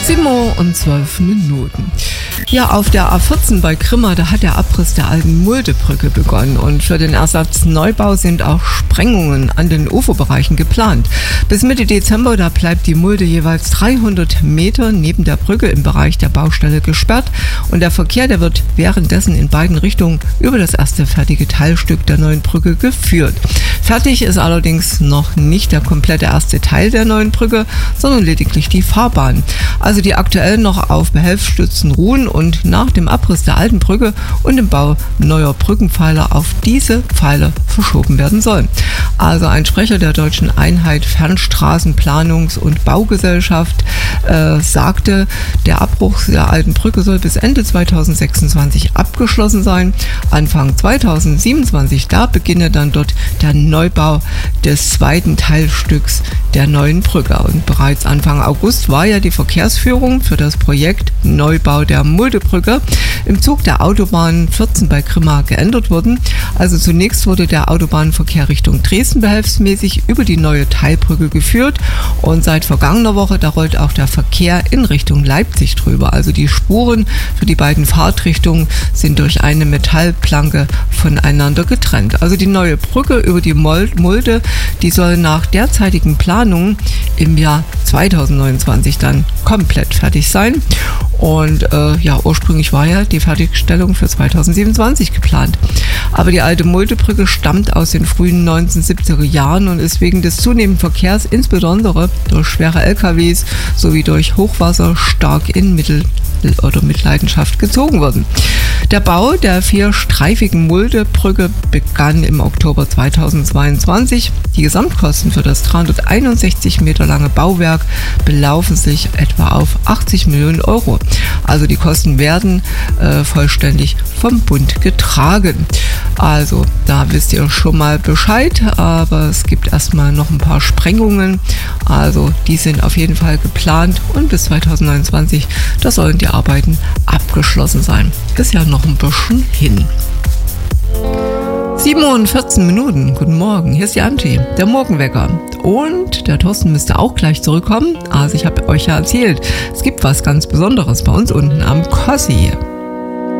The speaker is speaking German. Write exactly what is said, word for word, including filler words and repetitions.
sieben Uhr und zwölf Minuten. Ja, auf der A vierzehn bei Grimma, da hat der Abriss der alten Muldebrücke begonnen und für den Ersatzneubau sind auch Sprengungen an den Uferbereichen geplant. Bis Mitte Dezember, da bleibt die Mulde jeweils dreihundert Meter neben der Brücke im Bereich der Baustelle gesperrt und der Verkehr, der wird währenddessen in beiden Richtungen über das erste fertige Teilstück der neuen Brücke geführt. Fertig ist allerdings noch nicht der komplette erste Teil der neuen Brücke, sondern lediglich die Fahrbahn. Also die aktuell noch auf Behelfsstützen ruhen und nach dem Abriss der alten Brücke und dem Bau neuer Brückenpfeiler auf diese Pfeiler verschoben werden sollen. Also ein Sprecher der Deutschen Einheit Fernstraßenplanungs- und Baugesellschaft äh, sagte, der Abbruch der alten Brücke soll bis Ende zweitausendsechsundzwanzig abgeschlossen sein. Anfang zweitausendsiebenundzwanzig, da beginne dann dort der Neubau des zweiten Teilstücks der neuen Brücke. Und bereits Anfang August war ja die Verkehrsführung für das Projekt Neubau der Muldebrücke im Zug der Autobahn vierzehn bei Grimma geändert worden. Also zunächst wurde der Autobahnverkehr Richtung Dresden behelfsmäßig über die neue Teilbrücke geführt und seit vergangener Woche, da rollt auch der Verkehr in Richtung Leipzig drüber. Also die Spuren für die beiden Fahrtrichtungen sind durch eine Metallplanke voneinander getrennt. Also die neue Brücke über die Mulde, die soll nach derzeitigen Planungen im Jahr zweitausendneunundzwanzig dann komplett fertig sein. Und äh, ja, ursprünglich war ja die Fertigstellung für zweitausendsiebenundzwanzig geplant. Aber die alte Muldebrücke stammt aus den frühen neunzehnhundertsiebziger Jahren und ist wegen des zunehmenden Verkehrs, insbesondere durch schwere L K Ws sowie durch Hochwasser, stark in Mittel- oder mit Leidenschaft gezogen worden. Der Bau der vierstreifigen Muldebrücke begann im Oktober zweitausendzweiundzwanzig. Die Gesamtkosten für das dreihunderteinundsechzig Meter lange Bauwerk belaufen sich etwa auf achtzig Millionen Euro. Also die Kosten werden äh, vollständig vom Bund getragen. Also da wisst ihr schon mal Bescheid, aber es gibt erstmal noch ein paar Sprengungen. Also die sind auf jeden Fall geplant und bis zweitausendneunundzwanzig, da sollen die Arbeiten abgeschlossen sein. Ist ja noch ein bisschen hin. sieben Uhr und vierzehn Minuten. Guten Morgen, hier ist die Anti, der Morgenwecker. Und der Thorsten müsste auch gleich zurückkommen. Also ich habe euch ja erzählt, es gibt was ganz Besonderes bei uns unten am Kossi.